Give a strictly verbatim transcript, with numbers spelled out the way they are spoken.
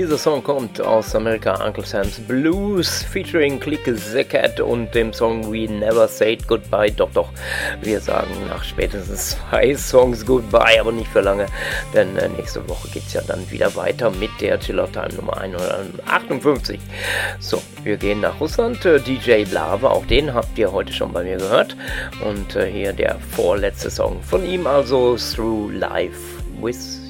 Dieser Song kommt aus Amerika, Uncle Sam's Blues featuring Click the Cat und dem Song We Never Said Goodbye. Doch, doch, wir sagen nach spätestens zwei Songs Goodbye, aber nicht für lange, denn äh, nächste Woche geht es ja dann wieder weiter mit der Chiller Time Nummer hundertachtundfünfzig. So, wir gehen nach Russland. Äh, D J Lava, auch den habt ihr heute schon bei mir gehört. Und äh, hier der vorletzte Song von ihm, also Through Life with